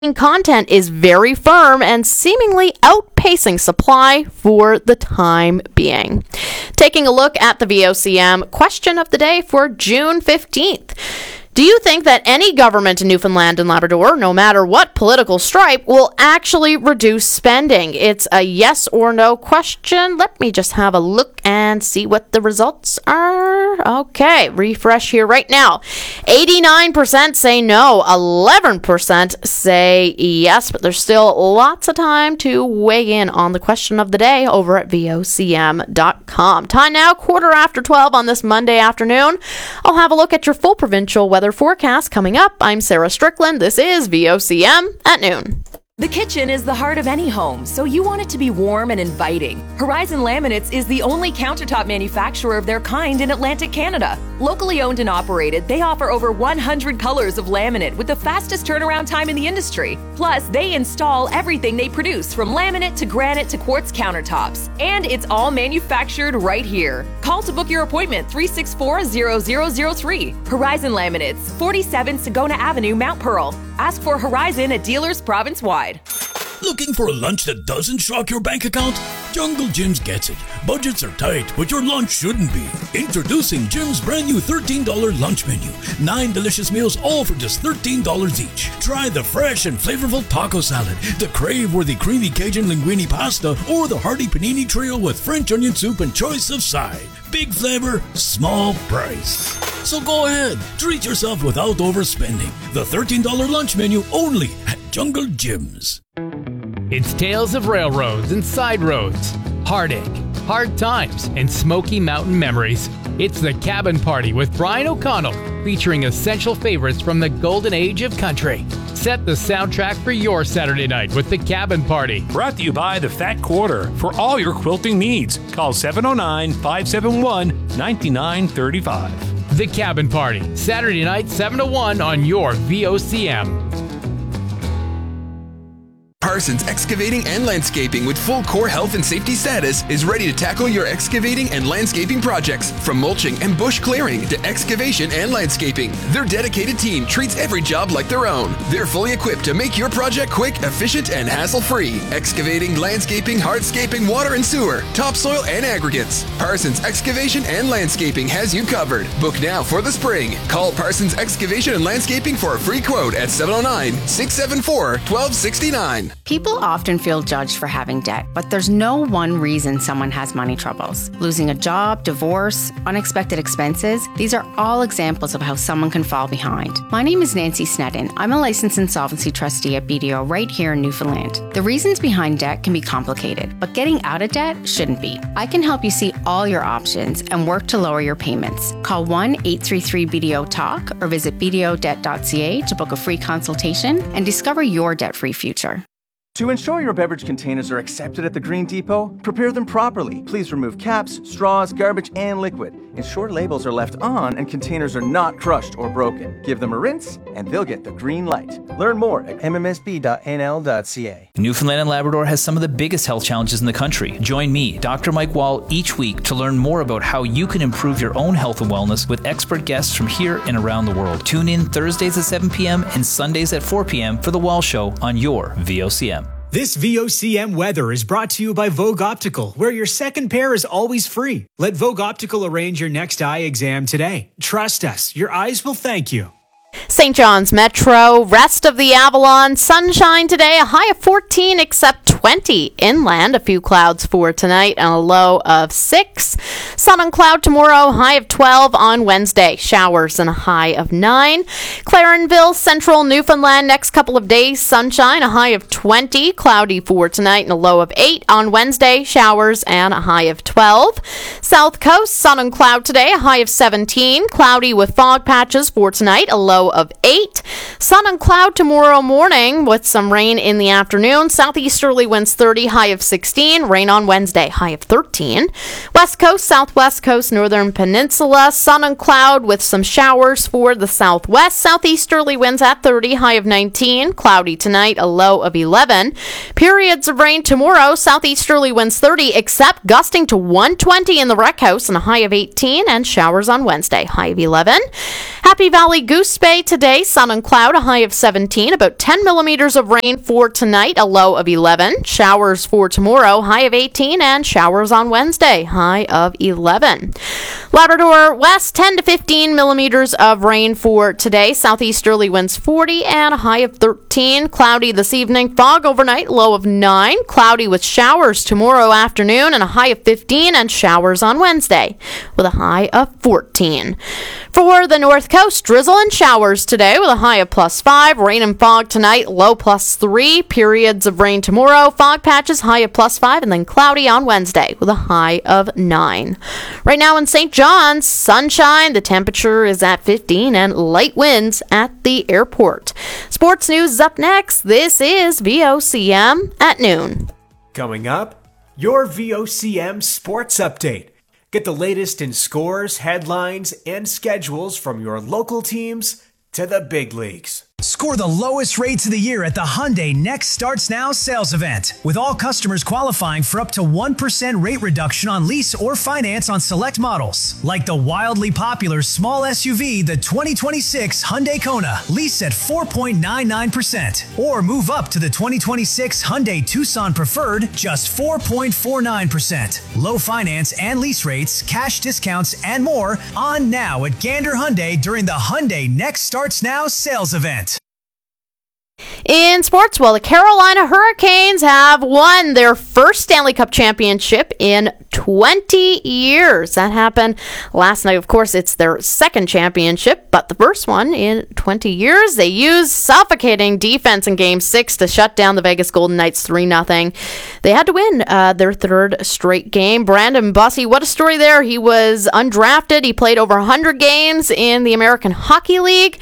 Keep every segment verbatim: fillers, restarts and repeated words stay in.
content is very firm and seemingly outpacing supply for the time being. Taking a look at the V O C M question of the day for June fifteenth. Do you think that any government in Newfoundland and Labrador, no matter what political stripe, will actually reduce spending? It's a yes or no question. Let me just have a look and see what the results are. Okay, refresh here right now. eighty-nine percent say no, eleven percent say yes, but there's still lots of time to weigh in on the question of the day over at V O C M dot com. Time now, quarter after twelve on this Monday afternoon. I'll have a look at your full provincial weather forecast coming up. I'm Sarah Strickland. This is V O C M at noon. The kitchen is the heart of any home, so you want it to be warm and inviting. Horizon Laminates is the only countertop manufacturer of their kind in Atlantic Canada. Locally owned and operated, they offer over one hundred colors of laminate with the fastest turnaround time in the industry. Plus, they install everything they produce, from laminate to granite to quartz countertops. And it's all manufactured right here. Call to book your appointment, three six four, zero zero zero three. Horizon Laminates, forty-seven Sagona Avenue, Mount Pearl. Ask for Horizon at dealers province-wide. Looking for a lunch that doesn't shock your bank account? Jungle Jim's gets it. Budgets are tight, but your lunch shouldn't be. Introducing Jim's brand new thirteen dollars lunch menu. Nine delicious meals, all for just thirteen dollars each. Try the fresh and flavorful taco salad, the crave-worthy creamy Cajun linguine pasta, or the hearty panini trio with French onion soup and choice of side. Big flavor, small price. So go ahead, treat yourself without overspending. The thirteen dollars lunch menu only at Jungle Jim's. It's tales of railroads and side roads, heartache, hard times, and Smoky Mountain memories. It's The Cabin Party with Brian O'Connell, featuring essential favorites from the golden age of country. Set the soundtrack for your Saturday night with The Cabin Party. Brought to you by the Fat Quarter. For all your quilting needs, call seven oh nine, five seven one, nine nine three five. The Cabin Party, Saturday night, seven to one on your V O C M. Parsons Excavating and Landscaping, with full core health and safety status, is ready to tackle your excavating and landscaping projects. From mulching and bush clearing to excavation and landscaping, their dedicated team treats every job like their own. They're fully equipped to make your project quick, efficient, and hassle-free. Excavating, landscaping, hardscaping, water and sewer, topsoil, and aggregates. Parsons Excavation and Landscaping has you covered. Book now for the spring. Call Parsons Excavation and Landscaping for a free quote at seven oh nine, six seven four, one two six nine. People often feel judged for having debt, but there's no one reason someone has money troubles. Losing a job, divorce, unexpected expenses, these are all examples of how someone can fall behind. My name is Nancy Snedden. I'm a licensed insolvency trustee at B D O right here in Newfoundland. The reasons behind debt can be complicated, but getting out of debt shouldn't be. I can help you see all your options and work to lower your payments. Call one eight three three B D O talk or visit b d o debt dot c a to book a free consultation and discover your debt-free future. To ensure your beverage containers are accepted at the Green Depot, prepare them properly. Please remove caps, straws, garbage, and liquid. Ensure labels are left on and containers are not crushed or broken. Give them a rinse, and they'll get the green light. Learn more at m m s b dot n l dot c a. Newfoundland and Labrador has some of the biggest health challenges in the country. Join me, Doctor Mike Wall, each week to learn more about how you can improve your own health and wellness with expert guests from here and around the world. Tune in Thursdays at seven p.m. and Sundays at four p.m. for The Wall Show on your V O C M. This V O C M weather is brought to you by Vogue Optical, where your second pair is always free. Let Vogue Optical arrange your next eye exam today. Trust us, your eyes will thank you. Saint John's Metro, rest of the Avalon, sunshine today, a high of fourteen except twenty inland, a few clouds for tonight and a low of six. Sun and cloud tomorrow, high of twelve on Wednesday, showers and a high of nine. Clarenville, central Newfoundland, next couple of days, sunshine, a high of twenty, cloudy for tonight and a low of eight on Wednesday, showers and a high of twelve. South Coast, sun and cloud today, a high of seventeen, cloudy with fog patches for tonight, a low of eight. Sun and cloud tomorrow morning with some rain in the afternoon. Southeasterly winds thirty, high of sixteen. Rain on Wednesday, high of thirteen. West Coast, Southwest Coast, Northern Peninsula, sun and cloud with some showers for the southwest. Southeasterly winds at thirty, high of nineteen. Cloudy tonight, a low of eleven. Periods of rain tomorrow. Southeasterly winds thirty, except gusting to one twenty in the Rec House and a high of eighteen. And showers on Wednesday, high of eleven. Happy Valley Goose Bay Wednesday today, sun and cloud, a high of seventeen, about ten millimeters of rain for tonight, a low of eleven. Showers for tomorrow, high of eighteen, and showers on Wednesday, high of eleven. Labrador West, ten to fifteen millimeters of rain for today, southeasterly winds forty, and a high of thirteen. Cloudy this evening, fog overnight, low of nine. Cloudy with showers tomorrow afternoon, and a high of fifteen, and showers on Wednesday, with a high of fourteen. For the North Coast, drizzle and showers today with a high of plus five. Rain and fog tonight, low plus three. Periods of rain tomorrow, fog patches, high of plus five, and then cloudy on Wednesday with a high of nine. Right now in Saint John's, sunshine. The temperature is at fifteen and light winds at the airport. Sports news is up next. This is V O C M at noon. Coming up, your V O C M Sports Update. Get the latest in scores, headlines, and schedules from your local teams to the big leagues. Score the lowest rates of the year at the Hyundai Next Starts Now sales event, with all customers qualifying for up to one percent rate reduction on lease or finance on select models, like the wildly popular small S U V, the twenty twenty-six Hyundai Kona, lease at four point nine nine percent, or move up to the twenty twenty-six Hyundai Tucson Preferred, just four point four nine percent. Low finance and lease rates, cash discounts, and more on now at Gander Hyundai during the Hyundai Next Starts Now sales event. In sports, well, the Carolina Hurricanes have won their first Stanley Cup championship in twenty years. That happened last night. Of course, it's their second championship, but the first one in twenty years. They used suffocating defense in Game six to shut down the Vegas Golden Knights three nothing. They had to win uh, their third straight game. Brandon Bussi, what a story there. He was undrafted. He played over one hundred games in the American Hockey League.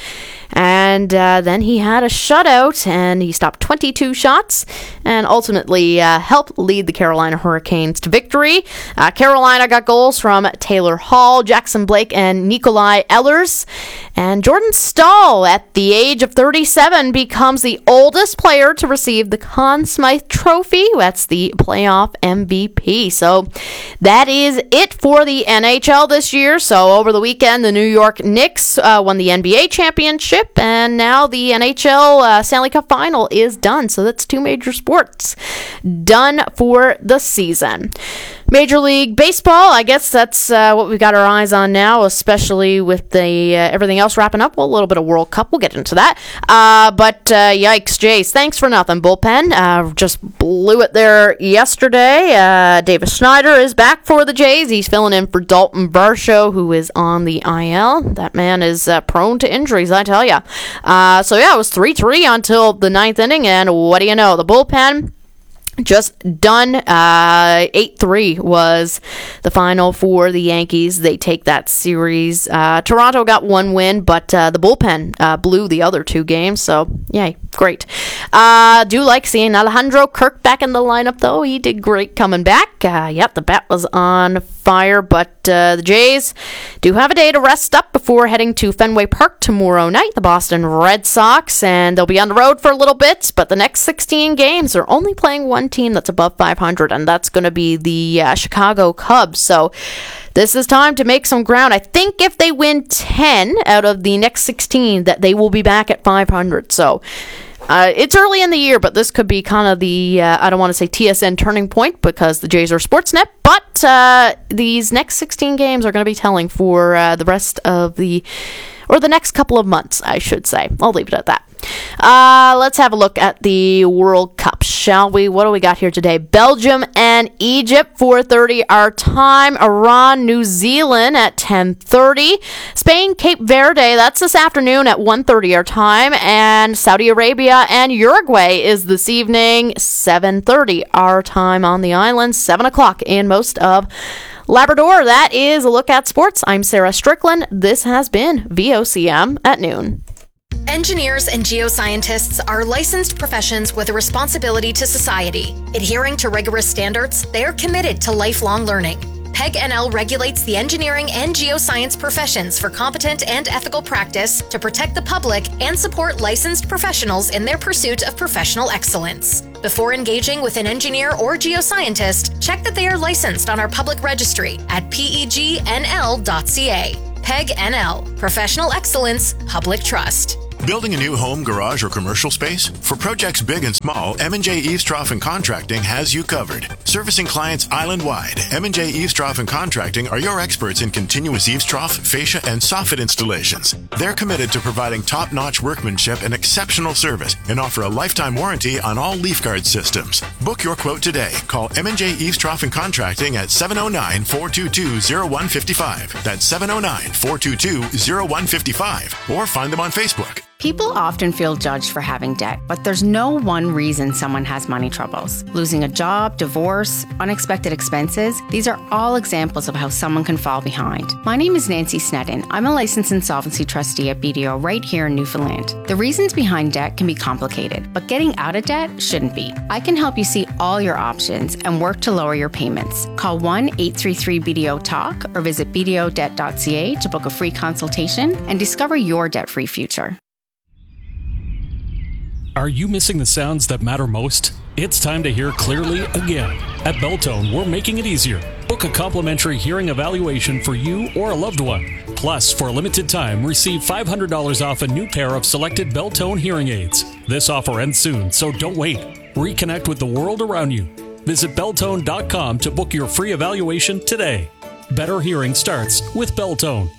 And uh, then he had a shutout, and he stopped twenty-two shots and ultimately uh, helped lead the Carolina Hurricanes to victory. Uh, Carolina got goals from Taylor Hall, Jackson Blake, and Nikolai Ehlers. And Jordan Stahl, at the age of thirty-seven, becomes the oldest player to receive the Conn Smythe Trophy. That's the playoff M V P. So that is it for the N H L this year. So over the weekend, the New York Knicks uh, won the N B A championship. And now the N H L uh, Stanley Cup Final is done. So that's two major sports done for the season. Major League Baseball, I guess that's uh, what we've got our eyes on now, especially with the uh, everything else wrapping up. Well, a little bit of World Cup. We'll get into that. Uh, but uh, yikes, Jays, thanks for nothing. Bullpen uh, just blew it there yesterday. Uh, Davis Schneider is back for the Jays. He's filling in for Dalton Varsho, who is on the I L. That man is uh, prone to injuries, I tell you. Uh, so, yeah, it was three three until the ninth inning, and what do you know? The bullpen just done. uh, eight three was the final for the Yankees. They take that series. Uh, Toronto got one win, but uh, the bullpen uh, blew the other two games, so yay, great. Uh, do like seeing Alejandro Kirk back in the lineup, though. He did great coming back. Uh, yep, the bat was on fire, but uh, the Jays do have a day to rest up before heading to Fenway Park tomorrow night, the Boston Red Sox, and they'll be on the road for a little bit, but the next sixteen games, they're only playing one team that's above five hundred, and that's going to be the uh, Chicago Cubs. So this is time to make some ground. I think if they win ten out of the next sixteen, that they will be back at five hundred. So uh, it's early in the year, but this could be kind of the, uh, I don't want to say T S N turning point because the Jays are Sportsnet, but uh, these next sixteen games are going to be telling for uh, the rest of the, or the next couple of months, I should say. I'll leave it at that. Uh, let's have a look at the World Cup, shall we? What do we got here today? Belgium and Egypt, four thirty our time. Iran, New Zealand at ten thirty. Spain, Cape Verde, that's this afternoon at one thirty our time. And Saudi Arabia and Uruguay is this evening, seven thirty our time on the island, seven o'clock in most of Labrador. That is a look at sports. I'm Sarah Strickland. This has been V O C M at noon. Engineers and geoscientists are licensed professions with a responsibility to society. Adhering to rigorous standards, they are committed to lifelong learning. P E G N L regulates the engineering and geoscience professions for competent and ethical practice to protect the public and support licensed professionals in their pursuit of professional excellence. Before engaging with an engineer or geoscientist, check that they are licensed on our public registry at P E G N L dot C A. Peg N L. Professional excellence, public trust. Building a new home, garage, or commercial space? For projects big and small, M and J Eavestrough and Contracting has you covered. Servicing clients island-wide, M and J Eavestrough and Contracting are your experts in continuous eavestrough, fascia, and soffit installations. They're committed to providing top-notch workmanship and exceptional service and offer a lifetime warranty on all leaf guard systems. Book your quote today. Call M and J Eavestrough and Contracting at seven oh nine, four two two, oh one five five. That's seven oh nine, four two two, oh one five five. Or find them on Facebook. People often feel judged for having debt, but there's no one reason someone has money troubles. Losing a job, divorce, unexpected expenses, these are all examples of how someone can fall behind. My name is Nancy Sneddon. I'm a licensed insolvency trustee at B D O right here in Newfoundland. The reasons behind debt can be complicated, but getting out of debt shouldn't be. I can help you see all your options and work to lower your payments. Call one eight three three B D O talk or visit b d o debt dot c a to book a free consultation and discover your debt-free future. Are you missing the sounds that matter most? It's time to hear clearly again. At Beltone, we're making it easier. Book a complimentary hearing evaluation for you or a loved one. Plus, for a limited time, receive five hundred dollars off a new pair of selected Beltone hearing aids. This offer ends soon, so don't wait. Reconnect with the world around you. Visit beltone dot com to book your free evaluation today. Better hearing starts with Beltone.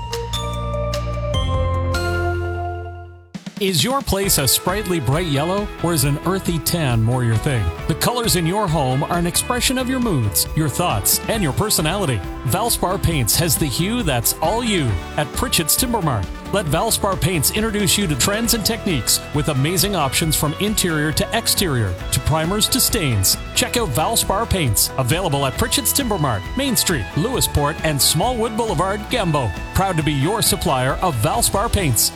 Is your place a sprightly bright yellow, or is an earthy tan more your thing? The colors in your home are an expression of your moods, your thoughts, and your personality. Valspar Paints has the hue that's all you at Pritchett's Timber Mart. Let Valspar Paints introduce you to trends and techniques with amazing options from interior to exterior, to primers to stains. Check out Valspar Paints, available at Pritchett's Timber Mart, Main Street, Lewisport, and Smallwood Boulevard, Gambo. Proud to be your supplier of Valspar Paints.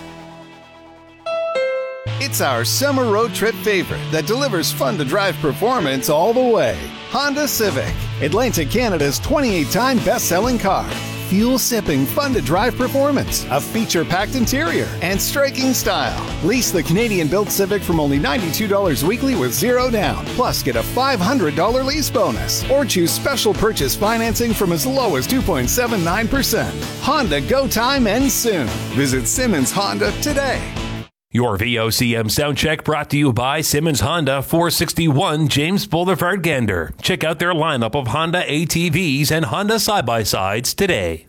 It's our summer road trip favorite that delivers fun-to-drive performance all the way. Honda Civic, Atlantic Canada's twenty-eight time best-selling car. Fuel-sipping, fun-to-drive performance, a feature-packed interior, and striking style. Lease the Canadian-built Civic from only ninety-two dollars weekly with zero down. Plus, get a five hundred dollars lease bonus. Or choose special purchase financing from as low as two point seven nine percent. Honda Go Time ends soon. Visit Simmons Honda today. Your V O C M sound check brought to you by Simmons Honda, four sixty-one James Boulevard, Gander. Check out their lineup of Honda A T Vs and Honda side-by-sides today.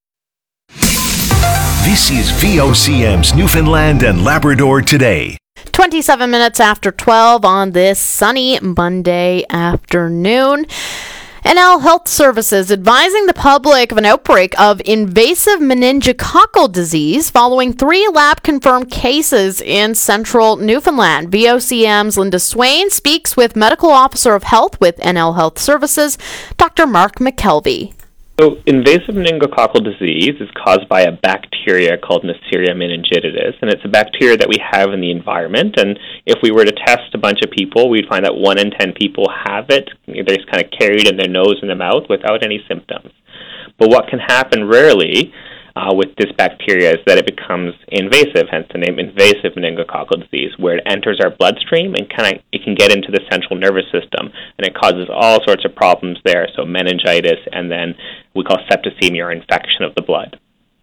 This is V O C M's Newfoundland and Labrador Today. twenty-seven minutes after twelve on this sunny Monday afternoon. N L Health Services advising the public of an outbreak of invasive meningococcal disease following three lab-confirmed cases in central Newfoundland. V O C M's Linda Swain speaks with Medical Officer of Health with N L Health Services, Doctor Mark McKelvey. So invasive meningococcal disease is caused by a bacteria called Neisseria meningitidis, and it's a bacteria that we have in the environment. And if we were to test a bunch of people, we'd find that one in ten people have it. They're just kind of carried in their nose and their mouth without any symptoms. But what can happen rarely uh, with this bacteria is that it becomes invasive, hence the name invasive meningococcal disease, where it enters our bloodstream and kind of it can get into the central nervous system, and it causes all sorts of problems there. So meningitis, and then we call septicemia, or infection of the blood.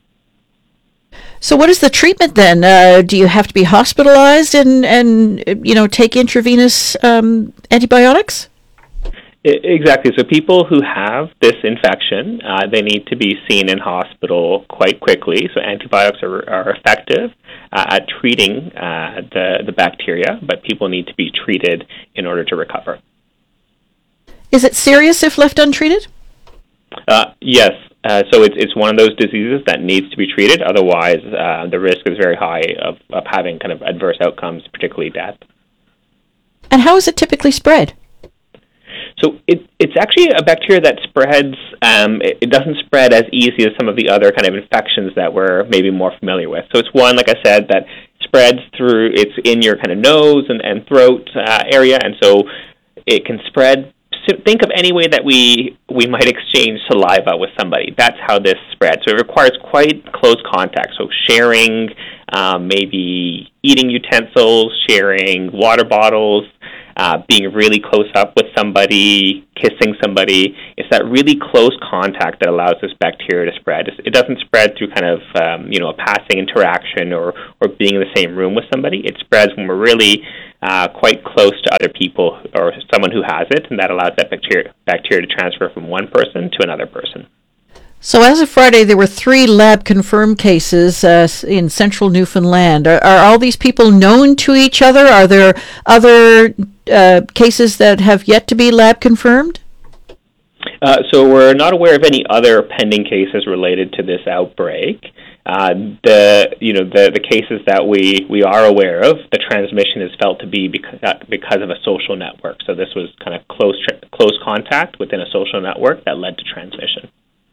So what is the treatment then? Uh, do you have to be hospitalized and, and you know, take intravenous um, antibiotics? Exactly. So people who have this infection, uh, they need to be seen in hospital quite quickly. So antibiotics are, are effective uh, at treating uh, the, the bacteria, but people need to be treated in order to recover. Is it serious if left untreated? Uh, yes. Uh, so it's it's one of those diseases that needs to be treated. Otherwise, uh, the risk is very high of, of having kind of adverse outcomes, particularly death. And how is it typically spread? So it, it's actually a bacteria that spreads, um, it, it doesn't spread as easy as some of the other kind of infections that we're maybe more familiar with. So it's one, like I said, that spreads through, it's in your kind of nose and, and throat uh, area, and so it can spread. So think of any way that we, we might exchange saliva with somebody. That's how this spreads. So it requires quite close contact, so sharing, um, maybe eating utensils, sharing water bottles, uh, being really close up with somebody, kissing somebody. It's that really close contact that allows this bacteria to spread. It doesn't spread through kind of, um, you know, a passing interaction or, or being in the same room with somebody. It spreads when we're really uh, quite close to other people or someone who has it, and that allows that bacteria, bacteria to transfer from one person to another person. So as of Friday, there were three lab-confirmed cases uh, in central Newfoundland. Are, are all these people known to each other? Are there other uh, cases that have yet to be lab-confirmed? Uh, so we're not aware of any other pending cases related to this outbreak. Uh, the you know the, the cases that we, we are aware of, the transmission is felt to be because, uh, because of a social network. So this was kind of close tra- close contact within a social network that led to transmission.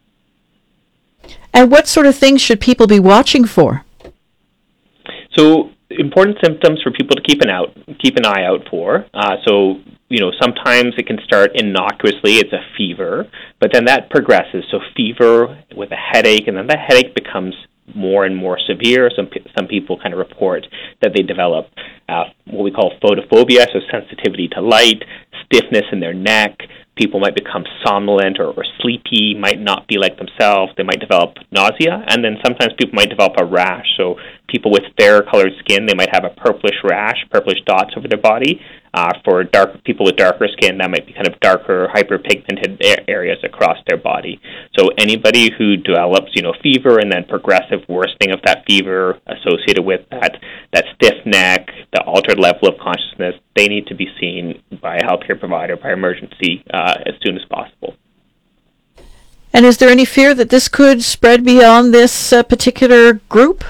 And what sort of things should people be watching for? So important symptoms for people to keep an out keep an eye out for. Uh, so you know sometimes it can start innocuously. It's a fever, but then that progresses. So fever with a headache, and then the headache becomes more and more severe. Some some people kind of report that they develop uh, what we call photophobia, so sensitivity to light, stiffness in their neck. People might become somnolent or, or sleepy, might not be like themselves. They might develop nausea, and then sometimes people might develop a rash. So people with fair-colored skin, they might have a purplish rash, purplish dots over their body. Uh, for dark people with darker skin, that might be kind of darker, hyperpigmented areas across their body. So anybody who develops, you know, fever and then progressive worsening of that fever associated with that that stiff neck, the altered level of consciousness, they need to be seen by a healthcare provider by emergency uh, as soon as possible. And is there any fear that this could spread beyond this uh, particular group?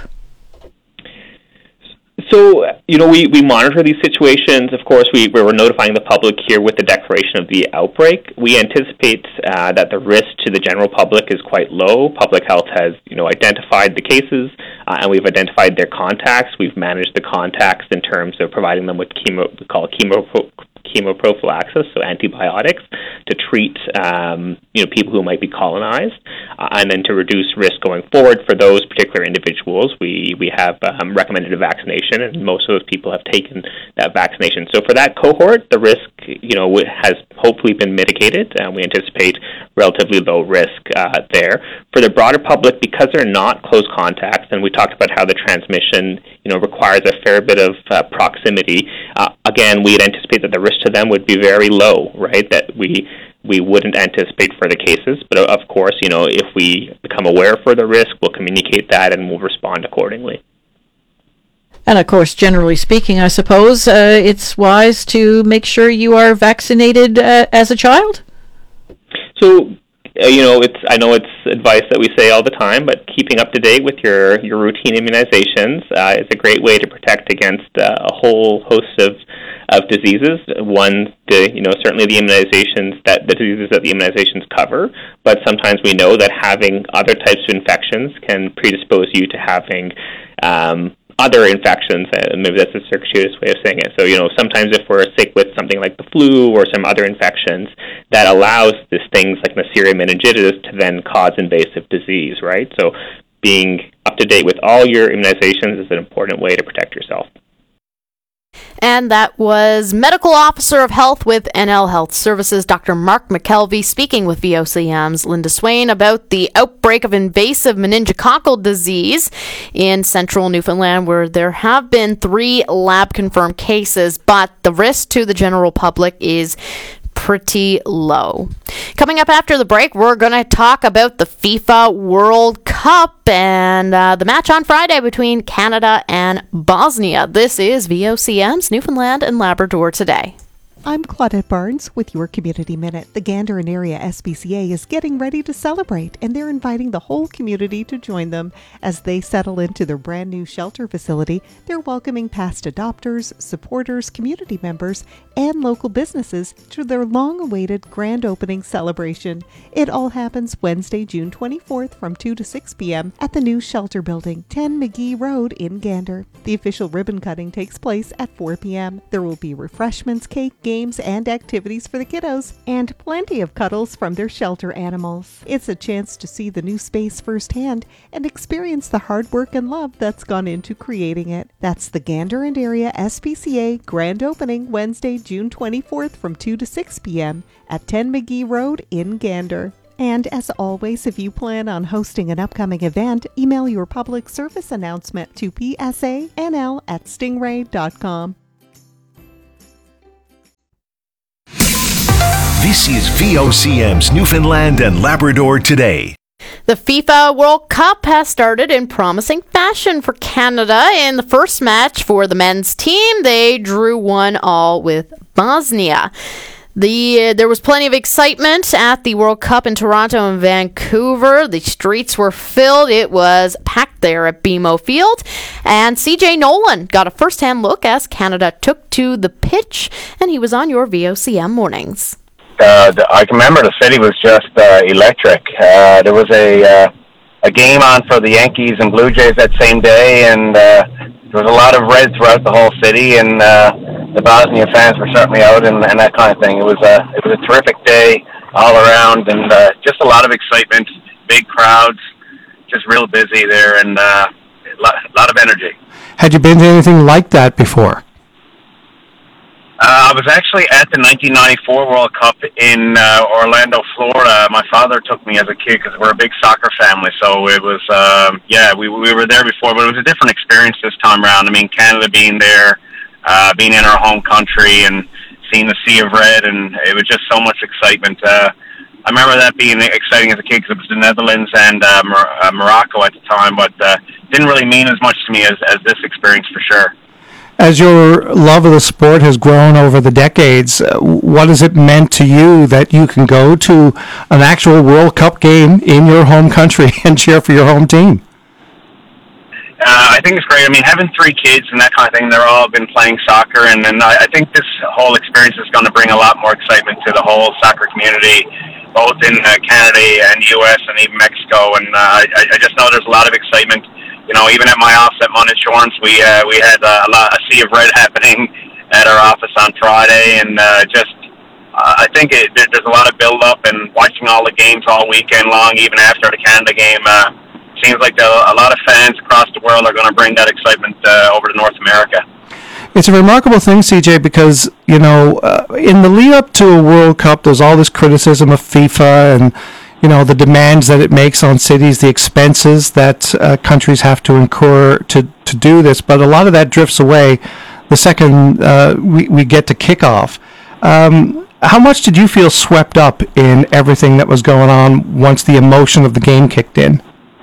So, you know, we, we monitor these situations. Of course, we, we were notifying the public here with the declaration of the outbreak. We anticipate uh, that the risk to the general public is quite low. Public Health has, you know, identified the cases, uh, and we've identified their contacts. We've managed the contacts in terms of providing them with chemo, we call it chemo, chemoprophylaxis, so antibiotics, to treat um, you know people who might be colonized, uh, and then to reduce risk going forward for those particular individuals, we we have um, recommended a vaccination, and most of those people have taken that vaccination. So for that cohort, the risk you know has hopefully been mitigated, and we anticipate relatively low risk uh, there. For the broader public, because they're not close contacts, and we talked about how the transmission you know requires a fair bit of uh, proximity. Uh, again, we'd anticipate that the risk to them would be very low, right? That we we wouldn't anticipate further cases, but of course, you know, if we become aware of further risk, we'll communicate that and we'll respond accordingly. And of course, generally speaking, I suppose uh, it's wise to make sure you are vaccinated uh, as a child. So, uh, you know, it's I know it's advice that we say all the time, but keeping up to date with your your routine immunizations uh, is a great way to protect against uh, a whole host of of diseases. One, the you know certainly the immunizations that the diseases that the immunizations cover, but sometimes we know that having other types of infections can predispose you to having um, other infections. Uh, maybe that's a circuitous way of saying it. So you know sometimes if we're sick with something like the flu or some other infections, that allows these things like Neisseria meningitidis to then cause invasive disease, right? So being up to date with all your immunizations is an important way to protect yourself. And that was Medical Officer of Health with N L Health Services, Doctor Mark McKelvey, speaking with V O C M's Linda Swain about the outbreak of invasive meningococcal disease in central Newfoundland, where there have been three lab-confirmed cases, but the risk to the general public is pretty low. Coming up after the break, we're going to talk about the FIFA World Cup and uh, the match on Friday between Canada and Bosnia. This is V O C M's Newfoundland and Labrador Today. I'm Claudette Barnes with your Community Minute. The Gander and Area S P C A is getting ready to celebrate, and they're inviting the whole community to join them as they settle into their brand new shelter facility. They're welcoming past adopters, supporters, community members, and local businesses to their long-awaited grand opening celebration. It all happens Wednesday, June twenty-fourth from two to six p.m. at the new shelter building, ten McGee Road in Gander. The official ribbon cutting takes place at four p.m. There will be refreshments, cake, games, games and activities for the kiddos, and plenty of cuddles from their shelter animals. It's a chance to see the new space firsthand and experience the hard work and love that's gone into creating it. That's the Gander and Area S P C A grand opening Wednesday, June twenty-fourth from two to six p.m. at ten McGee Road in Gander. And as always, if you plan on hosting an upcoming event, email your public service announcement to p s a n l at stingray dot com. This is V O C M's Newfoundland and Labrador Today. The FIFA World Cup has started in promising fashion for Canada. In the first match for the men's team, they drew one all with Bosnia. The uh, there was plenty of excitement at the World Cup in Toronto and Vancouver. The streets were filled. It was packed there at B M O Field. And C J Nolan got a first-hand look as Canada took to the pitch, and he was on your V O C M mornings. Uh, the, I can remember the city was just uh, electric. Uh, there was a uh, a game on for the Yankees and Blue Jays that same day, and uh, there was a lot of red throughout the whole city, and uh, the Bosnia fans were certainly out and, and that kind of thing. It was a it was a terrific day all around, and uh, just a lot of excitement, big crowds, just real busy there, and uh, a lot, a lot of energy. Had you been to anything like that before? Uh, I was actually at the nineteen ninety-four World Cup in uh, Orlando, Florida. My father took me as a kid because we're a big soccer family. So it was, um, yeah, we we were there before, but it was a different experience this time around. I mean, Canada being there, uh, being in our home country, and seeing the Sea of Red, and it was just so much excitement. Uh, I remember that being exciting as a kid because it was the Netherlands and uh, Mor- uh, Morocco at the time, but uh, didn't really mean as much to me as, as this experience for sure. As your love of the sport has grown over the decades, uh, what has it meant to you that you can go to an actual World Cup game in your home country and cheer for your home team? Uh, I think it's great. I mean, having three kids and that kind of thing, they're all been playing soccer, and, and I, I think this whole experience is going to bring a lot more excitement to the whole soccer community, both in uh, Canada and U S and even Mexico, and uh, I, I just know there's a lot of excitement. You know, even at my office at Mon Insurance, we uh, we had uh, a lot a sea of red happening at our office on Friday, and uh, just uh, I think it, there, there's a lot of build up, and watching all the games all weekend long, even after the Canada game, uh, seems like the, a lot of fans across the world are going to bring that excitement uh, over to North America. It's a remarkable thing, C J, because, you know, uh, in the lead up to a World Cup, there's all this criticism of FIFA and, you know, the demands that it makes on cities, the expenses that uh, countries have to incur to, to do this. But a lot of that drifts away the second uh, we, we get to kickoff. Um, how much did you feel swept up in everything that was going on once the emotion of the game kicked in?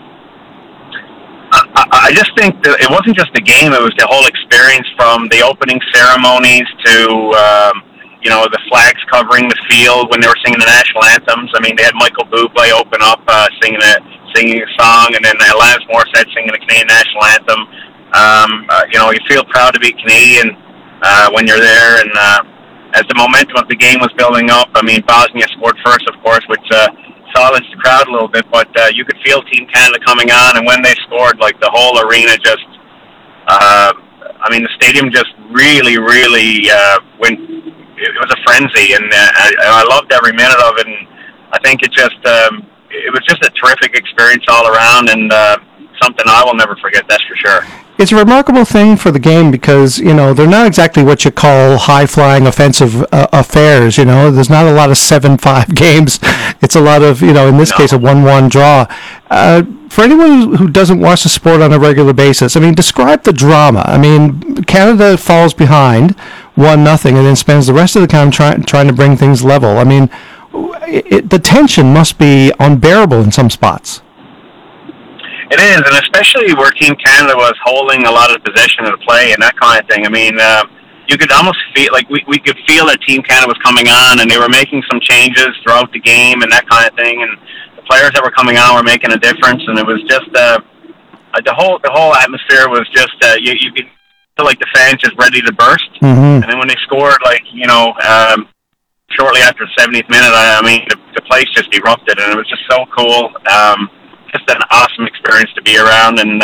I, I just think that it wasn't just the game, it was the whole experience from the opening ceremonies to... Um, you know, the flags covering the field when they were singing the national anthems. I mean, they had Michael Bublé open up uh, singing a singing a song, and then Alanis Morissette singing the Canadian national anthem. Um, uh, you know, you feel proud to be Canadian uh, when you're there, and uh, as the momentum of the game was building up, I mean, Bosnia scored first, of course, which uh, silenced the crowd a little bit, but uh, you could feel Team Canada coming on, and when they scored, like, the whole arena just, uh, I mean, the stadium just really, really uh, went... It was a frenzy, and uh, I, I loved every minute of it, and I think it just, um, it was just a terrific experience all around, and uh, something I will never forget, that's for sure. It's a remarkable thing for the game because, you know, they're not exactly what you call high-flying offensive uh, affairs, you know. There's not a lot of seven five games. It's a lot of, you know, in this no. case, a one one draw. Uh, for anyone who doesn't watch the sport on a regular basis, I mean, describe the drama. I mean, Canada falls behind one nothing and then spends the rest of the time try, trying to bring things level. I mean, it, it, the tension must be unbearable in some spots. It is, and especially where Team Canada was holding a lot of the possession of the play and that kind of thing. I mean, uh, you could almost feel, like, we, we could feel that Team Canada was coming on, and they were making some changes throughout the game and that kind of thing, and the players that were coming on were making a difference, and it was just, uh, the whole the whole atmosphere was just, uh, you, you could feel like the fans just ready to burst, mm-hmm. and then when they scored, like, you know, um, shortly after the seventieth minute, I, I mean, the, the place just erupted, and it was just so cool. Um, just an awesome experience to be around, and uh,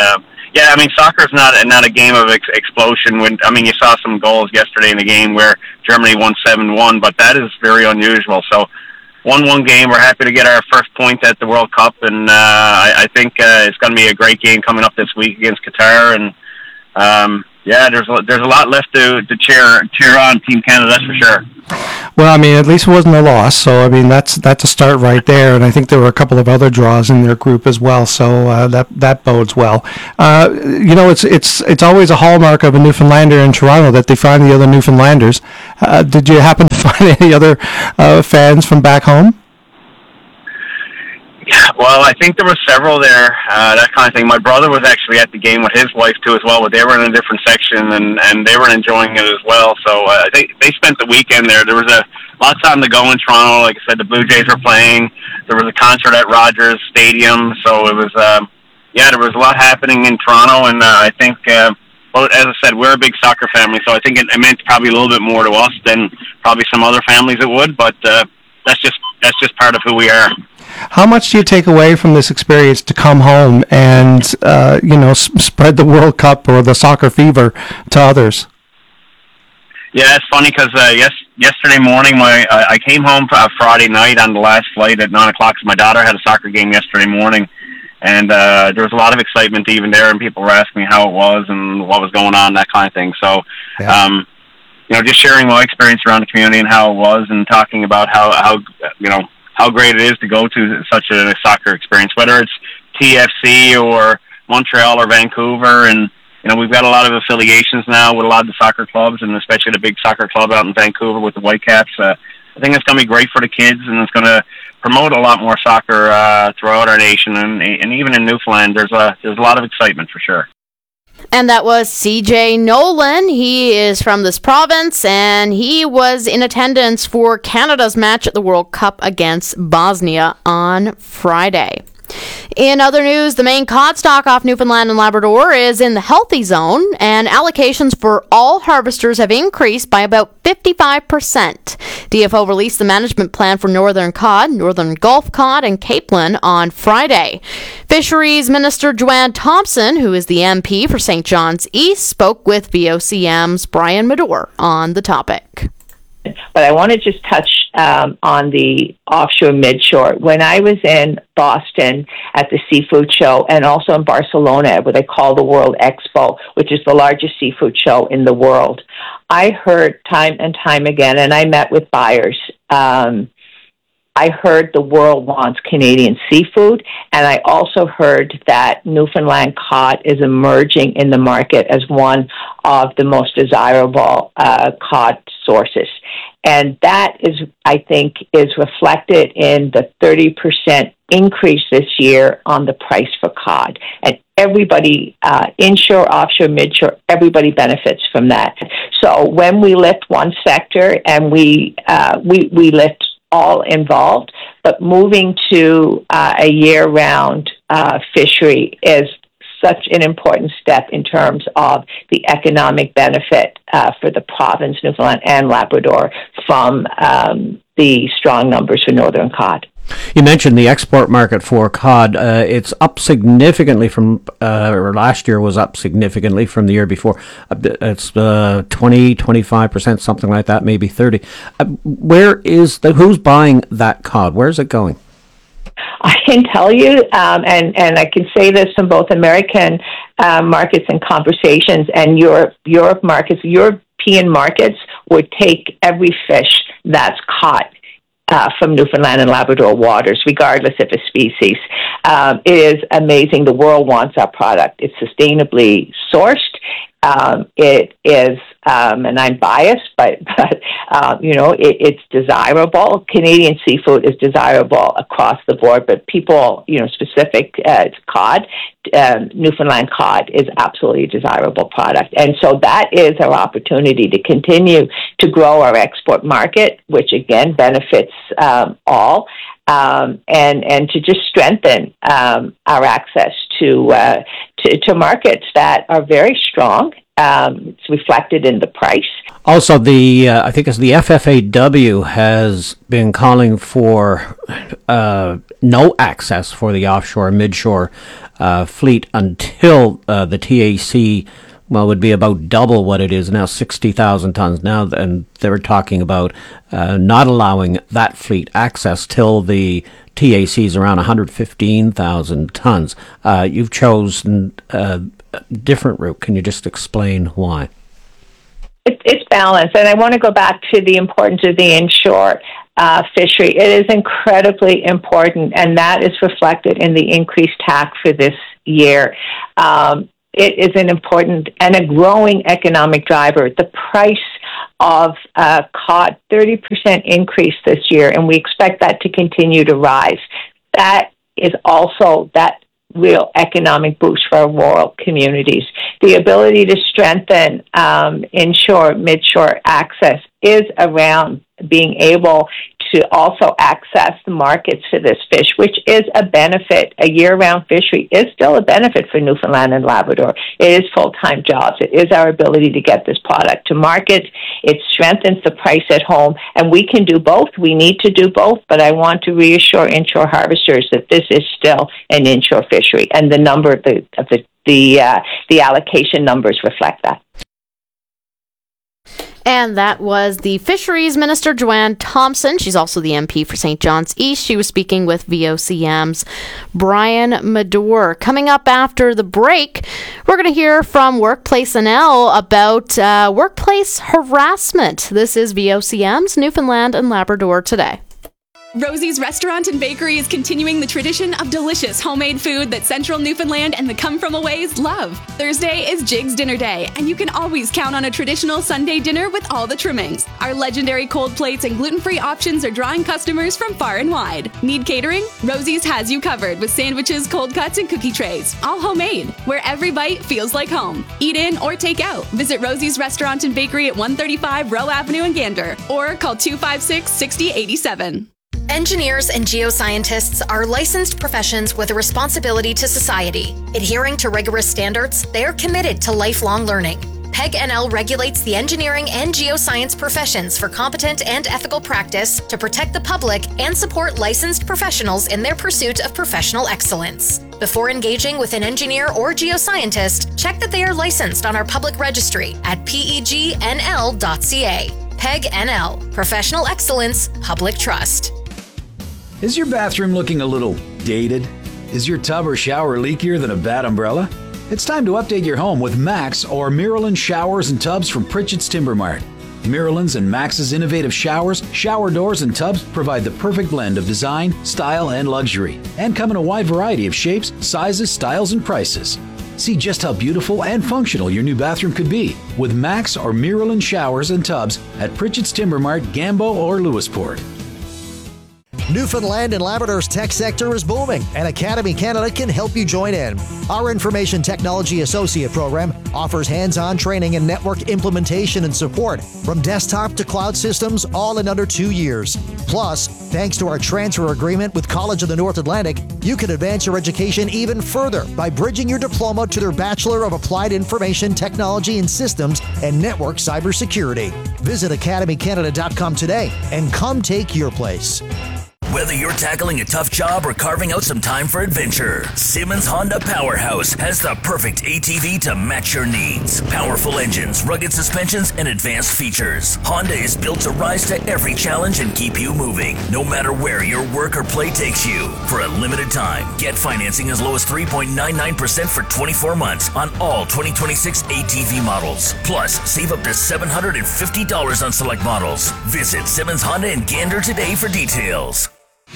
yeah, I mean, soccer's not not a game of ex- explosion. When I mean, you saw some goals yesterday in the game where Germany won seven one, but that is very unusual. So, one one game. We're happy to get our first point at the World Cup, and uh, I, I think uh, it's going to be a great game coming up this week against Qatar. And um, yeah, there's a, there's a lot left to to cheer cheer on Team Canada, that's for sure. Well, I mean, at least it wasn't a loss, so I mean that's that's a start right there, and I think there were a couple of other draws in their group as well, so uh, that that bodes well. Uh, you know, it's it's it's always a hallmark of a Newfoundlander in Toronto that they find the other Newfoundlanders. Uh, did you happen to find any other uh, fans from back home? Well, I think there were several there, uh, that kind of thing. My brother was actually at the game with his wife, too, as well, but they were in a different section, and, and they were enjoying it as well. So uh, they they spent the weekend there. There was a lot of time to go in Toronto. Like I said, the Blue Jays were playing. There was a concert at Rogers Stadium. So it was, um, yeah, there was a lot happening in Toronto, and uh, I think, uh, well, as I said, we're a big soccer family, so I think it, it meant probably a little bit more to us than probably some other families it would, but uh, that's just that's just part of who we are. How much do you take away from this experience to come home and, uh, you know, s- spread the World Cup or the soccer fever to others? Yeah, it's funny because uh, yes, yesterday morning, my uh, I came home uh, Friday night on the last flight at nine o'clock. So my daughter had a soccer game yesterday morning, and uh, there was a lot of excitement even there, and people were asking me how it was and what was going on, that kind of thing. So, yeah. um, you know, just sharing my experience around the community and how it was, and talking about how how you know. how great it is to go to such a soccer experience, whether it's T F C or Montreal or Vancouver. And, you know, we've got a lot of affiliations now with a lot of the soccer clubs, and especially the big soccer club out in Vancouver with the Whitecaps. Uh, I think it's going to be great for the kids, and it's going to promote a lot more soccer uh, throughout our nation. And, and even in Newfoundland, there's a, there's a lot of excitement for sure. And that was C J Nolan. He is from this province, and he was in attendance for Canada's match at the World Cup against Bosnia on Friday. In other news, the main cod stock off Newfoundland and Labrador is in the healthy zone, and allocations for all harvesters have increased by about fifty-five percent. D F O released the management plan for northern cod, northern Gulf cod, and capelin on Friday. Fisheries Minister Joanne Thompson, who is the M P for Saint John's East, spoke with V O C M's Brian Medore on the topic. But I want to just touch um, on the offshore midshore. When I was in Boston at the seafood show, and also in Barcelona at what they call the World Expo, which is the largest seafood show in the world, I heard time and time again, and I met with buyers, um, I heard the world wants Canadian seafood, and I also heard that Newfoundland cod is emerging in the market as one of the most desirable uh, cod sources. And that is, I think, is reflected in the thirty percent increase this year on the price for cod. And everybody, uh, inshore, offshore, midshore, everybody benefits from that. So when we lift one sector and we uh, we, we lift all involved, but moving to uh, a year-round uh, fishery is such an important step in terms of the economic benefit uh, for the province, Newfoundland and Labrador, from um, the strong numbers for northern cod. You mentioned the export market for cod. Uh, it's up significantly from, uh, or last year was up significantly from the year before. It's uh, twenty, twenty-five percent, something like that, maybe thirty. Uh, where is the, who's buying that cod? Where's it going? I can tell you, um, and, and I can say this from both American uh, markets and conversations and Europe, Europe markets. European markets would take every fish that's caught Uh, from Newfoundland and Labrador waters, regardless of a species. Um, it is amazing. The world wants our product. It's sustainably sourced. Um, it is, um, and I'm biased, but, but um, you know, it, it's desirable. Canadian seafood is desirable across the board, but people, you know, specific uh, it's cod, um, Newfoundland cod is absolutely a desirable product. And so that is our opportunity to continue to grow our export market, which again benefits um, all. Um, and, and to just strengthen um, our access to, uh, to to markets that are very strong. Um, it's reflected in the price. Also, the uh, I think it's the F F A W has been calling for uh, no access for the offshore, midshore uh, fleet until uh, the T A C, well, would be about double what it is now, sixty thousand tons now, and they're talking about uh, not allowing that fleet access till the T A C is around one hundred fifteen thousand tons. Uh, you've chosen uh, a different route. Can you just explain why? It, it's balanced, and I want to go back to the importance of the inshore uh, fishery. It is incredibly important, and that is reflected in the increased T A C for this year. Um, it is an important and a growing economic driver. The price of uh, cod, thirty percent increase this year, and we expect that to continue to rise. That is also that real economic boost for our rural communities. The ability to strengthen um, inshore, midshore access is around being able to also access the markets for this fish, which is a benefit. A year-round fishery is still a benefit for Newfoundland and Labrador. It is full-time jobs. It is our ability to get this product to market. It strengthens the price at home, and we can do both. We need to do both, but I want to reassure inshore harvesters that this is still an inshore fishery, and the number of the of the the, uh, the allocation numbers reflect that. And that was the Fisheries Minister, Joanne Thompson. She's also the M P for Saint John's East. She was speaking with V O C M's Brian Madore. Coming up after the break, we're going to hear from Workplace N L about uh, workplace harassment. This is V O C M's Newfoundland and Labrador Today. Rosie's Restaurant and Bakery is continuing the tradition of delicious homemade food that Central Newfoundland and the come-from-aways love. Thursday is Jig's Dinner Day, and you can always count on a traditional Sunday dinner with all the trimmings. Our legendary cold plates and gluten-free options are drawing customers from far and wide. Need catering? Rosie's has you covered with sandwiches, cold cuts, and cookie trays, all homemade, where every bite feels like home. Eat in or take out. Visit Rosie's Restaurant and Bakery at one thirty-five Rowe Avenue in Gander, or call two five six, six zero eight seven. Engineers and geoscientists are licensed professions with a responsibility to society. Adhering to rigorous standards, they are committed to lifelong learning. PEG N L regulates the engineering and geoscience professions for competent and ethical practice to protect the public and support licensed professionals in their pursuit of professional excellence. Before engaging with an engineer or geoscientist, check that they are licensed on our public registry at P E G N L dot C A. PEG N L, Professional Excellence, Public Trust. Is your bathroom looking a little dated? Is your tub or shower leakier than a bad umbrella? It's time to update your home with Max or Miralyn showers and tubs from Pritchett's Timber Mart. Miralyn's and Max's innovative showers, shower doors, and tubs provide the perfect blend of design, style, and luxury, and come in a wide variety of shapes, sizes, styles, and prices. See just how beautiful and functional your new bathroom could be with Max or Miralyn showers and tubs at Pritchett's Timber Mart, Gambo, or Lewisport. Newfoundland and Labrador's tech sector is booming, and Academy Canada can help you join in. Our Information Technology Associate program offers hands-on training in network implementation and support, from desktop to cloud systems, all in under two years. Plus, thanks to our transfer agreement with College of the North Atlantic, you can advance your education even further by bridging your diploma to their Bachelor of Applied Information Technology and Systems and Network Cybersecurity. Visit academy canada dot com today and come take your place. Whether you're tackling a tough job or carving out some time for adventure, Simmons Honda Powerhouse has the perfect A T V to match your needs. Powerful engines, rugged suspensions, and advanced features. Honda is built to rise to every challenge and keep you moving, no matter where your work or play takes you. For a limited time, get financing as low as three point nine nine percent for twenty-four months on all twenty twenty-six A T V models. Plus, save up to seven hundred fifty dollars on select models. Visit Simmons Honda in Gander today for details.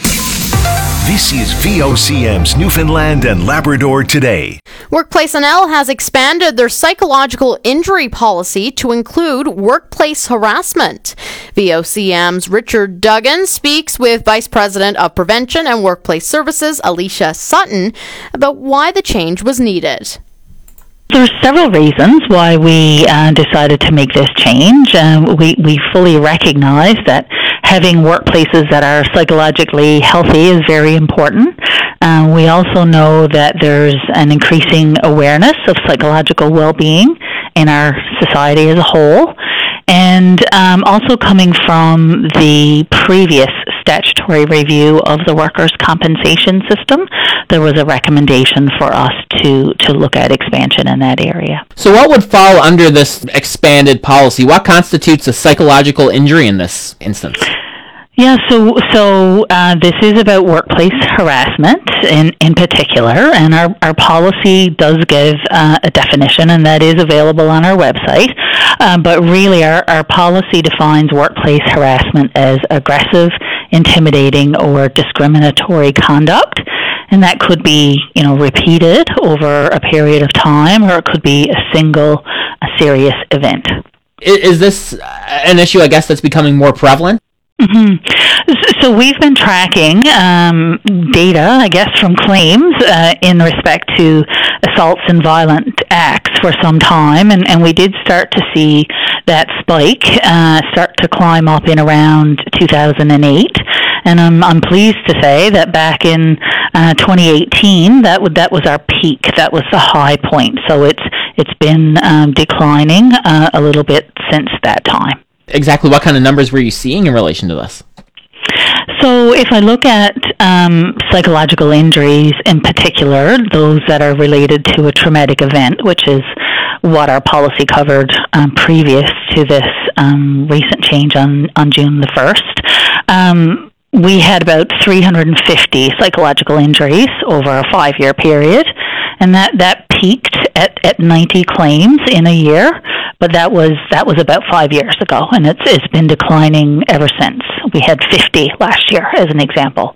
This is V O C M's Newfoundland and Labrador Today. Workplace N L has expanded their psychological injury policy to include workplace harassment. V O C M's Richard Duggan speaks with Vice President of Prevention and Workplace Services, Alicia Sutton, about why the change was needed. There are several reasons why we uh, decided to make this change. Uh, we, we fully recognize that having workplaces that are psychologically healthy is very important. Uh, we also know that there's an increasing awareness of psychological well-being in our society as a whole. and um, also coming from the previous statutory review of the workers' compensation system, there was a recommendation for us to, to look at expansion in that area. So what would fall under this expanded policy? What constitutes a psychological injury in this instance? Yeah, so so uh, this is about workplace harassment in, in particular, and our, our policy does give uh, a definition, and that is available on our website. Um, but really, our, our policy defines workplace harassment as aggressive, intimidating, or discriminatory conduct, and that could be, you know, repeated over a period of time, or it could be a single, a serious event. Is this an issue, I guess, that's becoming more prevalent? Mm-hmm. So we've been tracking um, data, I guess, from claims uh, in respect to assaults and violent acts for some time, and, and we did start to see that spike uh, start to climb up in around two thousand eight. And I'm I'm pleased to say that back in uh, twenty eighteen, that would that was our peak. That was the high point. So it's it's been um, declining uh, a little bit since that time. Exactly what kind of numbers were you seeing in relation to this? So if I look at um, psychological injuries in particular, those that are related to a traumatic event, which is what our policy covered um, previous to this um, recent change on, on June the first, um, we had about three hundred fifty psychological injuries over a five-year period, and that, that peaked at, at ninety claims in a year, but that was that was about five years ago, and it's it's been declining ever since. We had fifty last year, as an example.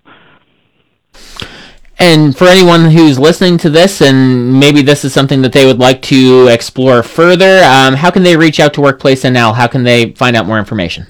And for anyone who's listening to this, and maybe this is something that they would like to explore further, um, how can they reach out to Workplace N L? How can they find out more information?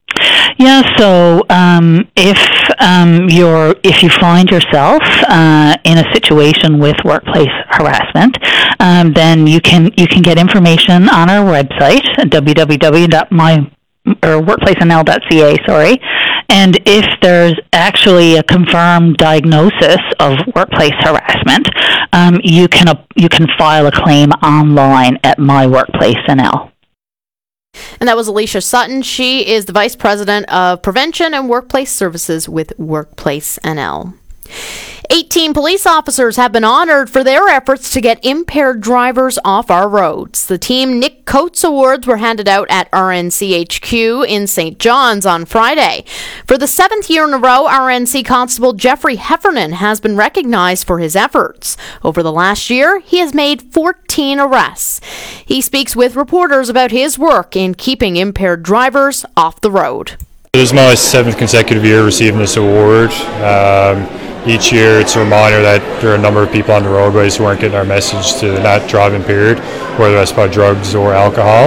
Yeah, so um, if um, you're if you find yourself uh, in a situation with workplace harassment, um, then you can you can get information on our website w w w dot my or workplace n l dot c a. Sorry, and if there's actually a confirmed diagnosis of workplace harassment, um, you can uh, you can file a claim online at My Workplace N L. And that was Alicia Sutton. She is the Vice President of Prevention and Workplace Services with Workplace N L. eighteen police officers have been honored for their efforts to get impaired drivers off our roads. The Team Nick Coates Awards were handed out at R N C H Q in Saint John's on Friday. For the seventh year in a row, R N C Constable Jeffrey Heffernan has been recognized for his efforts. Over the last year, he has made fourteen arrests. He speaks with reporters about his work in keeping impaired drivers off the road. This is my seventh consecutive year receiving this award. Um, Each year it's a reminder that there are a number of people on the roadways who aren't getting our message to not drive impaired, whether that's by drugs or alcohol.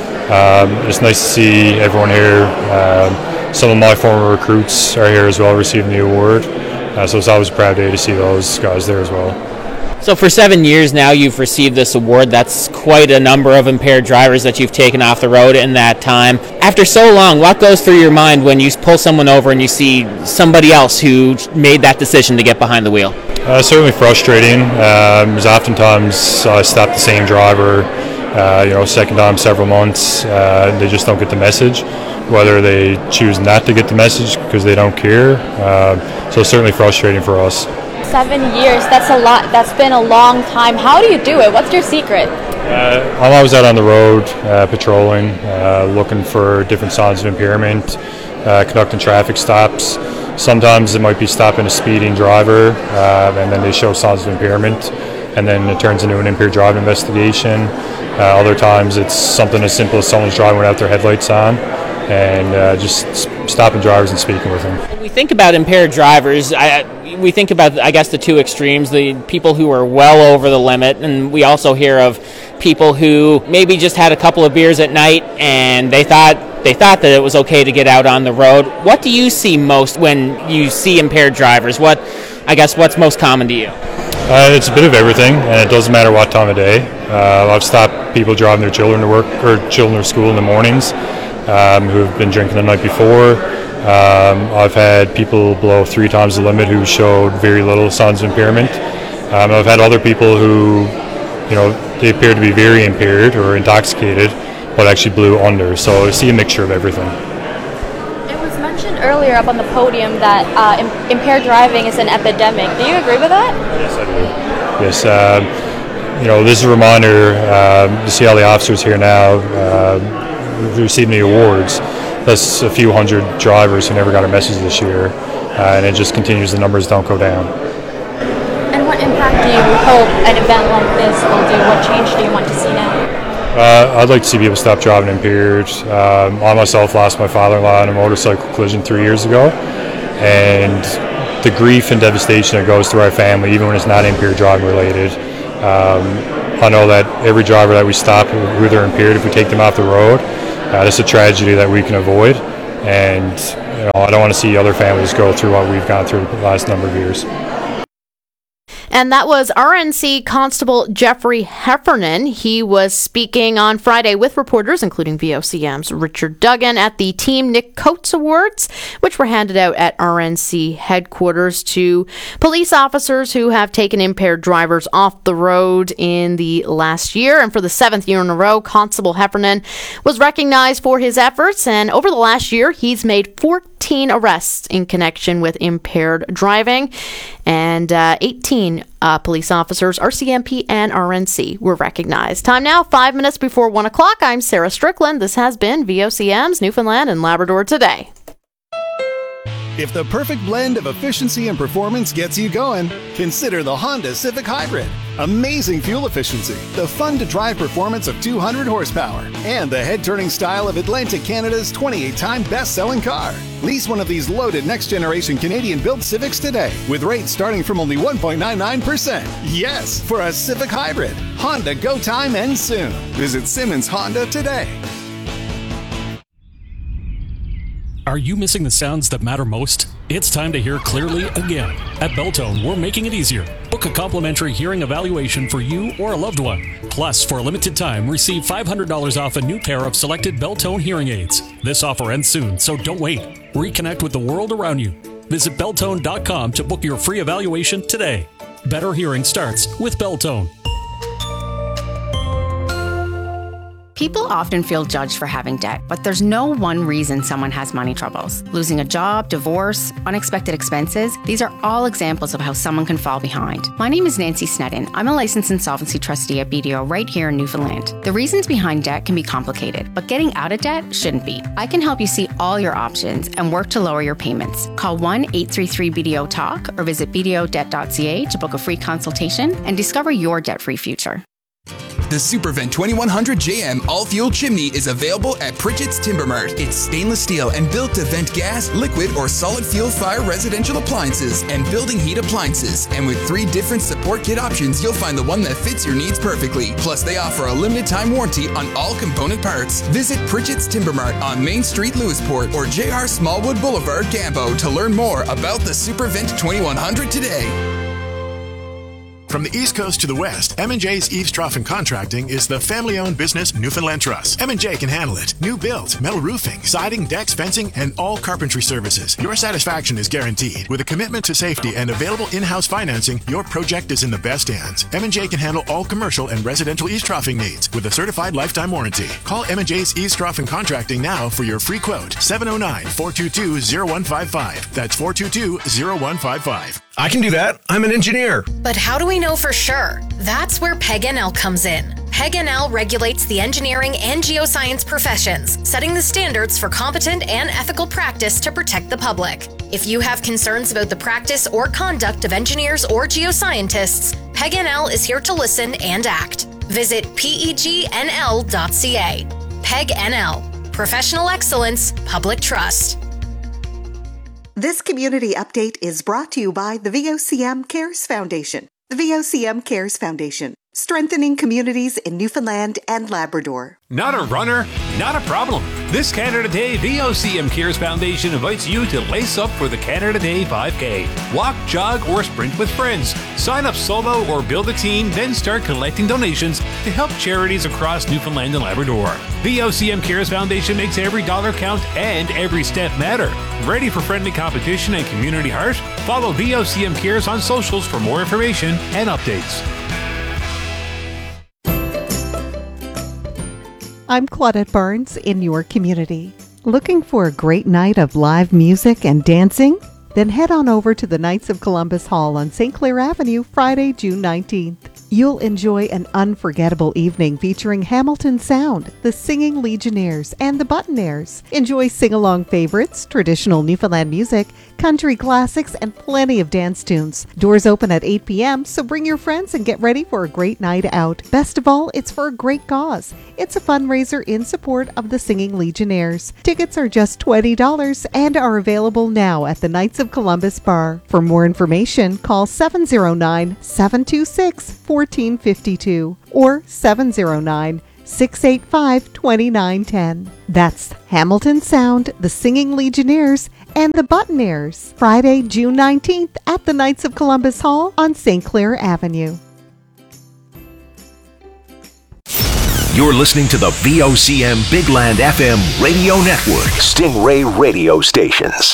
Um, it's nice to see everyone here. Um, some of my former recruits are here as well receiving the award, uh, so it's always a proud day to see those guys there as well. So for seven years now you've received this award. That's quite a number of impaired drivers that you've taken off the road in that time. After so long, what goes through your mind when you pull someone over and you see somebody else who made that decision to get behind the wheel? Uh, certainly frustrating. Um, there's oftentimes I stop the same driver, uh, you know, second time several months, uh, they just don't get the message, whether they choose not to get the message because they don't care. Uh, so it's certainly frustrating for us. Seven years, that's a lot. That's been a long time. How do you do it? What's your secret? Uh, I'm always out on the road, uh, patrolling, uh, looking for different signs of impairment, uh, conducting traffic stops. Sometimes it might be stopping a speeding driver, uh, and then they show signs of impairment, and then it turns into an impaired driving investigation. Uh, other times it's something as simple as someone's driving without their headlights on, and uh, just stopping drivers and speaking with them. When we think about impaired drivers, I, we think about, I guess, the two extremes, the people who are well over the limit, and we also hear of people who maybe just had a couple of beers at night and they thought they thought that it was okay to get out on the road. What do you see most when you see impaired drivers? What, I guess, what's most common to you? Uh, it's a bit of everything, and it doesn't matter what time of day. Uh, I've stopped people driving their children to work or children to school in the mornings um, who have been drinking the night before. Um, I've had people below three times the limit who showed very little signs of impairment. Um, I've had other people who, you know, they appear to be very impaired or intoxicated, but actually blew under. So I see a mixture of everything. It was mentioned earlier up on the podium that uh, im- impaired driving is an epidemic. Do you agree with that? Yes, I do. Yes, uh, you know, this is a reminder uh, to see all the officers here now uh, receiving the awards. That's a few hundred drivers who never got a message this year, uh, and it just continues. The numbers don't go down. And what impact do you hope an event like this will do? What change do you want to see now? Uh, I'd like to see people stop driving impaired. Um, I myself lost my father-in-law in a motorcycle collision three years ago, and the grief and devastation that goes through our family, even when it's not impaired driving related. Um, I know that every driver that we stop who they're impaired, if we take them off the road, uh, that's a tragedy that we can avoid. And you know, I don't want to see other families go through what we've gone through the last number of years. And that was R N C Constable Jeffrey Heffernan. He was speaking on Friday with reporters, including V O C M's Richard Duggan, at the Team Nick Coates Awards, which were handed out at R N C headquarters to police officers who have taken impaired drivers off the road in the last year. And for the seventh year in a row, Constable Heffernan was recognized for his efforts. And over the last year, he's made fourteen arrests in connection with impaired driving. And uh, eighteen uh, police officers, R C M P and R N C, were recognized. Time now, five minutes before one o'clock. I'm Sarah Strickland. This has been V O C M's Newfoundland and Labrador Today. If the perfect blend of efficiency and performance gets you going, consider the Honda Civic Hybrid. Amazing fuel efficiency, the fun-to-drive performance of two hundred horsepower, and the head-turning style of Atlantic Canada's twenty-eight time best-selling car. Lease one of these loaded next-generation Canadian-built Civics today, with rates starting from only one point nine nine percent. Yes, for a Civic Hybrid. Honda Go Time ends soon. Visit Simmons Honda today. Are you missing the sounds that matter most? It's time to hear clearly again. At Beltone, we're making it easier. Book a complimentary hearing evaluation for you or a loved one. Plus, for a limited time, receive five hundred dollars off a new pair of selected Beltone hearing aids. This offer ends soon, so don't wait. Reconnect with the world around you. Visit Beltone dot com to book your free evaluation today. Better hearing starts with Beltone. People often feel judged for having debt, but there's no one reason someone has money troubles. Losing a job, divorce, unexpected expenses, these are all examples of how someone can fall behind. My name is Nancy Snedden. I'm a licensed insolvency trustee at B D O right here in Newfoundland. The reasons behind debt can be complicated, but getting out of debt shouldn't be. I can help you see all your options and work to lower your payments. Call one eight three three B D O talk or visit b d o debt dot c a to book a free consultation and discover your debt-free future. The SuperVent twenty-one hundred J M all-fuel chimney is available at Pritchett's Timber Mart. It's stainless steel and built to vent gas, liquid, or solid fuel fire residential appliances and building heat appliances. And with three different support kit options, you'll find the one that fits your needs perfectly. Plus, they offer a limited time warranty on all component parts. Visit Pritchett's Timber Mart on Main Street, Lewisport, or J R Smallwood Boulevard, Campo to learn more about the SuperVent twenty-one hundred today. From the East Coast to the West, M and J's Eaves Trough and Contracting is the family-owned business Newfoundland Trust. M and J can handle it. New builds, metal roofing, siding, decks, fencing, and all carpentry services. Your satisfaction is guaranteed. With a commitment to safety and available in-house financing, your project is in the best hands. M and J can handle all commercial and residential eaves troughing needs with a certified lifetime warranty. Call M and J's Eaves Trough and Contracting now for your free quote. seven oh nine, four two two, oh one five five. That's four two two, oh one five five. I can do that. I'm an engineer. But how do we know for sure? That's where P E G N L comes in. P E G N L regulates the engineering and geoscience professions, setting the standards for competent and ethical practice to protect the public. If you have concerns about the practice or conduct of engineers or geoscientists, P E G N L is here to listen and act. Visit P E G N L dot C A. P E G N L. Professional excellence, public trust. This community update is brought to you by the V O C M Cares Foundation. The V O C M Cares Foundation, strengthening communities in Newfoundland and Labrador. Not a runner? Not a problem. This Canada Day, V O C M Cares Foundation invites you to lace up for the Canada Day five K. Walk, jog, or sprint with friends. Sign up solo or build a team, then start collecting donations to help charities across Newfoundland and Labrador. V O C M Cares Foundation makes every dollar count and every step matter. Ready for friendly competition and community heart? Follow V O C M Cares on socials for more information and updates. I'm Claudette Barnes in your community. Looking for a great night of live music and dancing? Then head on over to the Knights of Columbus Hall on Saint Clair Avenue, Friday, June nineteenth. You'll enjoy an unforgettable evening featuring Hamilton Sound, the Singing Legionnaires, and the Buttonaires. Enjoy sing-along favorites, traditional Newfoundland music, country classics, and plenty of dance tunes. Doors open at eight p.m., so bring your friends and get ready for a great night out. Best of all, it's for a great cause. It's a fundraiser in support of the Singing Legionnaires. Tickets are just twenty dollars and are available now at the Knights of Columbus Bar. For more information, call seven oh nine, seven two six, one four five two or seven oh nine, six eight five, two nine one zero. That's Hamilton Sound, the Singing Legionnaires, and the Buttonaires. Friday, June nineteenth at the Knights of Columbus Hall on Saint Clair Avenue. You're listening to the V O C M Big Land F M radio network. Stingray radio stations.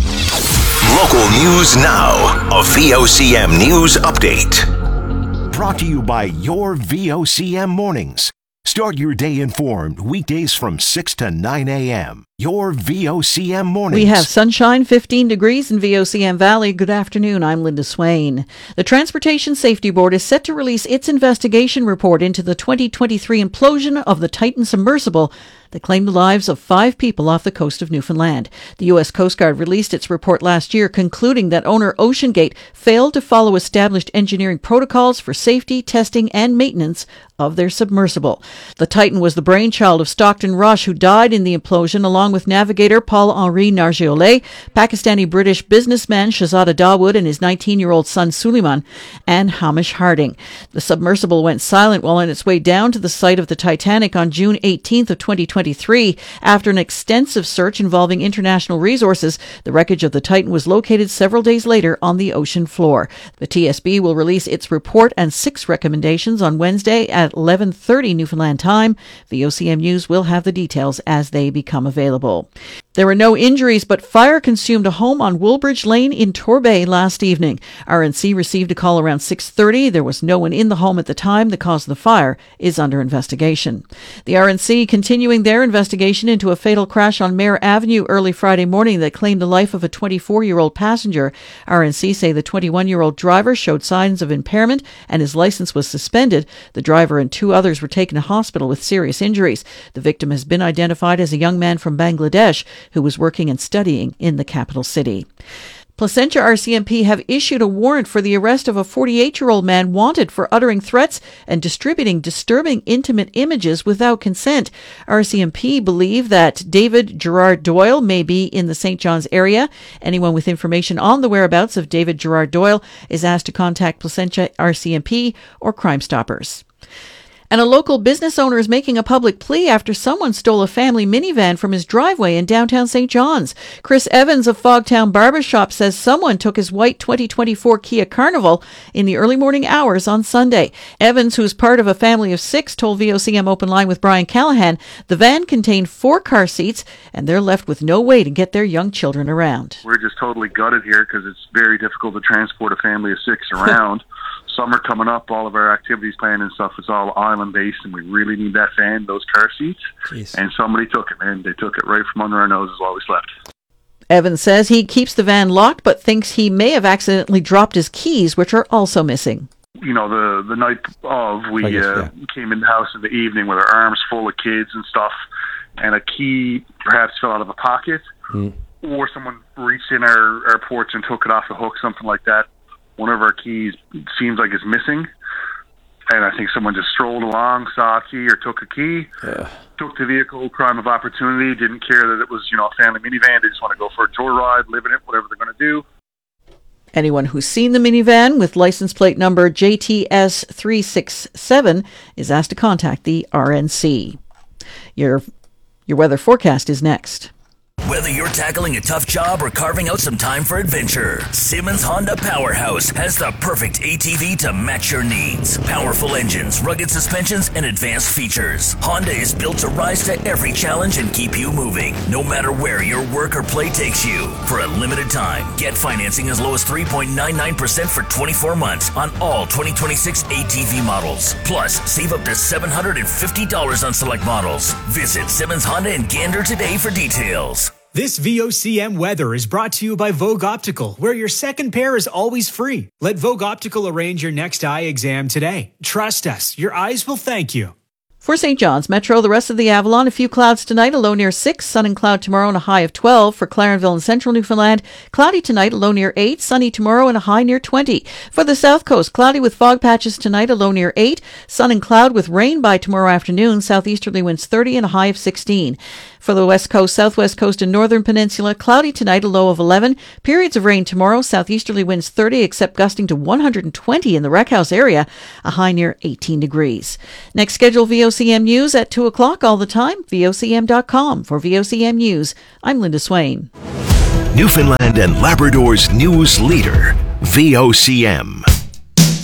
Local news now. A V O C M news update. Brought to you by your V O C M mornings. Start your day informed weekdays from six to nine a.m. Your V O C M mornings. We have sunshine, fifteen degrees in V O C M Valley. Good afternoon. I'm Linda Swain. The Transportation Safety Board is set to release its investigation report into the twenty twenty-three implosion of the Titan submersible that claimed the lives of five people off the coast of Newfoundland. The U S Coast Guard released its report last year, concluding that owner OceanGate failed to follow established engineering protocols for safety, testing, and maintenance of their submersible. The Titan was the brainchild of Stockton Rush, who died in the implosion, along with navigator Paul-Henri Nargeolet, Pakistani-British businessman Shahzada Dawood and his nineteen-year-old son Suleiman, and Hamish Harding. The submersible went silent while on its way down to the site of the Titanic on June eighteenth of twenty twenty-three. After an extensive search involving international resources, the wreckage of the Titan was located several days later on the ocean floor. The T S B will release its report and six recommendations on Wednesday at eleven thirty Newfoundland time. V O C M News will have the details as they become available. There were no injuries, but fire consumed a home on Woolbridge Lane in Torbay last evening. R N C received a call around six thirty. There was no one in the home at the time. The cause of the fire is under investigation. The R N C continuing their investigation into a fatal crash on Mare Avenue early Friday morning that claimed the life of a twenty-four-year-old passenger. R N C say the twenty-one-year-old driver showed signs of impairment and his license was suspended. The driver and two others were taken to hospital with serious injuries. The victim has been identified as a young man from Bangladesh who was working and studying in the capital city. Placentia R C M P have issued a warrant for the arrest of a forty-eight-year-old man wanted for uttering threats and distributing disturbing intimate images without consent. R C M P believe that David Gerard Doyle may be in the Saint John's area. Anyone with information on the whereabouts of David Gerard Doyle is asked to contact Placentia R C M P or Crime Stoppers. And a local business owner is making a public plea after someone stole a family minivan from his driveway in downtown Saint John's. Chris Evans of Fogtown Barbershop says someone took his white twenty twenty-four Kia Carnival in the early morning hours on Sunday. Evans, who's part of a family of six, told V O C M Open Line with Brian Callahan the van contained four car seats and they're left with no way to get their young children around. We're just totally gutted here because it's very difficult to transport a family of six around. Summer coming up, all of our activities planned and stuff is all island-based, and we really need that van, those car seats. Jeez. And somebody took it, man. They took it right from under our noses while we slept. Evans says he keeps the van locked, but thinks he may have accidentally dropped his keys, which are also missing. You know, the, the night of, we guess, uh, yeah. came in the house in the evening with our arms full of kids and stuff, and a key perhaps fell out of a pocket, mm. or someone reached in our, our porch and took it off the hook, something like that. One of our keys seems like it's missing, and I think someone just strolled along, saw a key or took a key, yeah. took the vehicle, crime of opportunity, didn't care that it was, you know, a family minivan. They just want to go for a joyride, live in it, whatever they're going to do. Anyone who's seen the minivan with license plate number J T S three six seven is asked to contact the R N C. Your, your weather forecast is next. Whether you're tackling a tough job or carving out some time for adventure, Simmons Honda Powerhouse has the perfect A T V to match your needs. Powerful engines, rugged suspensions, and advanced features. Honda is built to rise to every challenge and keep you moving, no matter where your work or play takes you. For a limited time, get financing as low as three point nine nine percent for twenty-four months on all twenty twenty-six A T V models. Plus, save up to seven hundred fifty dollars on select models. Visit Simmons Honda in Gander today for details. This V O C M weather is brought to you by Vogue Optical, where your second pair is always free. Let Vogue Optical arrange your next eye exam today. Trust us, your eyes will thank you. For Saint John's Metro, the rest of the Avalon, a few clouds tonight, a low near six, sun and cloud tomorrow and a high of twelve. For Clarenville and central Newfoundland, cloudy tonight, a low near eight, sunny tomorrow and a high near twenty. For the South Coast, cloudy with fog patches tonight, a low near eight, sun and cloud with rain by tomorrow afternoon, southeasterly winds thirty and a high of sixteen. For the West Coast, Southwest Coast and Northern Peninsula, cloudy tonight, a low of eleven, periods of rain tomorrow, southeasterly winds thirty, except gusting to one hundred twenty in the Rec House area, a high near eighteen degrees. Next scheduled V O C M News at two o'clock all the time, V O C M dot com. For V O C M News, I'm Linda Swain. Newfoundland and Labrador's news leader, V O C M.